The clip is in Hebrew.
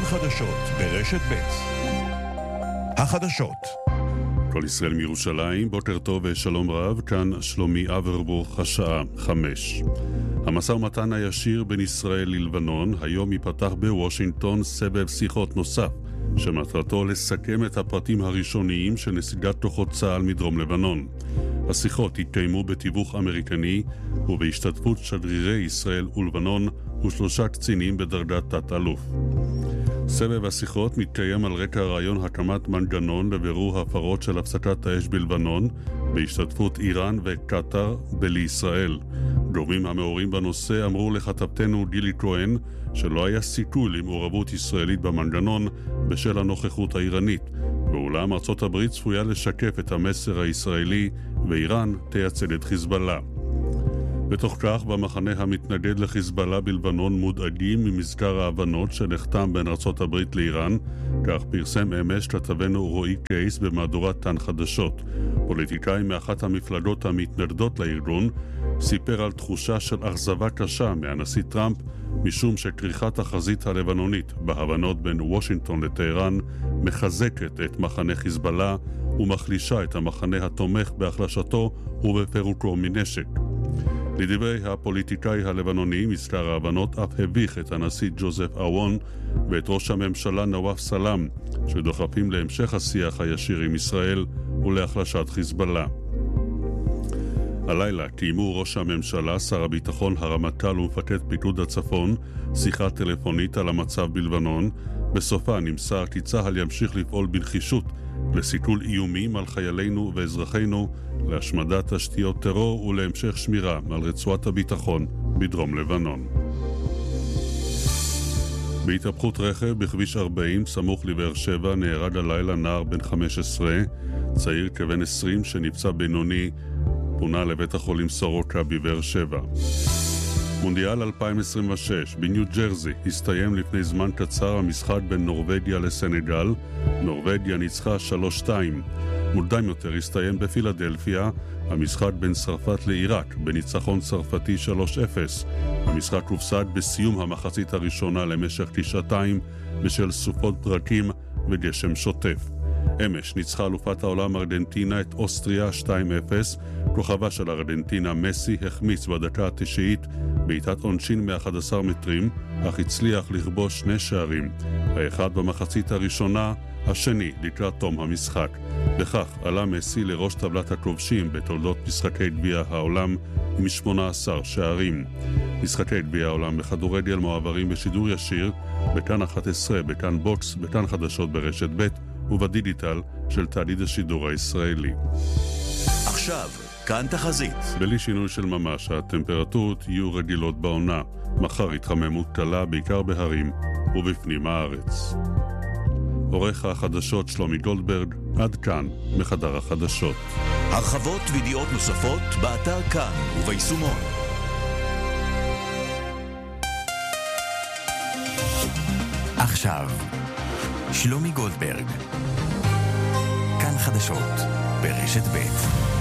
כאן חדשות ברשת ב'. החדשות. כל ישראל מירושלים, בוקר טוב ושלום רב, כאן שלומי אברבוך, השעה 5. המשא ומתן הישיר בין ישראל ללבנון היום ייפתח בוושינגטון סבב שיחות נוסף, שמטרתו לסכם את הפרטים הראשוניים של נסיגת כוחות צה"ל מדרום לבנון. השיחות יתקיימו בתיווך אמריקני ובהשתתפות שגרירי ישראל ולבנון ושלושה קצינים בדרגת תת-אלוף. סבב השיחות מתקיים על רקע רעיון הקמת מנגנון לבירור הפרות של הפסקת האש בלבנון בהשתתפות איראן וקטר בלישראל. גורמים המעורים בנושא אמרו לכתבתנו גילי כהן שלא היה סיכוי למעורבות ישראלית במנגנון בשל הנוכחות האיראנית, ואולם ארצות הברית צפויה לשקף את המסר הישראלי ואיראן תייצג את חיזבאללה. בתוך כך, במחנה המתנגד לחיזבאללה בלבנון מודאגים ממזכר ההבנות שנחתם בין ארצות הברית לאיראן, כך פרסם אמש כתבנו רועי קייס במהדורת כאן חדשות. פוליטיקאי מאחת המפלגות המתנגדות לארגון סיפר על תחושה של אכזבה קשה מהנשיא טראמפ, משום שכריכת החזית הלבנונית בהבנות בין וושינגטון לטהרן מחזקת את מחנה חיזבאללה ומחלישה את המחנה התומך בהחלשתו ובפירוקו מנשק. לדברי הפוליטיקאי הלבנוני, מזכר ההבנות אף הביך את הנשיא ג'וזף אוון ואת ראש הממשלה נואף סלאם, שדוחפים להמשך השיח הישיר עם ישראל ולהחלשת חיזבאללה. הלילה קיימו ראש הממשלה, שר הביטחון, הרמטכ"ל ומפקד פיקוד הצפון שיחה טלפונית על המצב בלבנון. בסופה נמסר כי צה"ל ימשיך לפעול בנחישות לסיכול איומים על חיילינו ואזרחינו, להשמדת תשתיות טרור ולהמשך שמירה על רצועת הביטחון בדרום לבנון. בהתהפכות רכב בכביש 40 סמוך לבאר שבע נהרג הלילה נער בן 15, צעיר כבן 20 שנפצע בינוני פונה לבית החולים סורוקה בבאר שבע. מונדיאל 2026 בניו ג'רזי הסתיים לפני זמן קצר המשחק בין נורווגיה לסנגל. נורווגיה ניצחה 3-2. מוקדם יותר הסתיים בפילדלפיה המשחק בין צרפת לעיראק בניצחון צרפתי 3-0. המשחק הופסק בסיום המחצית הראשונה למשך כשעתיים בשל סופות ברקים וגשם שוטף. אמש ניצחה אלופת העולם ארגנטינה את אוסטריה 2-0. כוכבה של ארגנטינה מסי החמיץ בדקה ה-90 בעיטת עונשין מ-11 מטרים, אך הצליח לכבוש 2 שערים, האחד במחצית הראשונה, השני לקראת תום המשחק. בכך עלה מסי לראש טבלת הכובשים בתולדות משחקי גביע העולם עם 18 שערים. משחקי גביע העולם בכדורגל מועברים בשידור ישיר בכאן 11, בכאן בוקס, בכאן חדשות ברשת ב' ובדיגיטל של תאגיד השידור הישראלי. עכשיו, כאן תחזית. בלי שינוי של ממש, הטמפרטורות יהיו רגילות בעונה. מחר התחממות קלה בעיקר בהרים ובפנים הארץ. עורך החדשות שלומי גולדברג, עד כאן בחדר החדשות. הרחבות וידיעות נוספות באתר כאן וביישומון. עכשיו שלומי גולדברג, כאן חדשות ברשת ב'.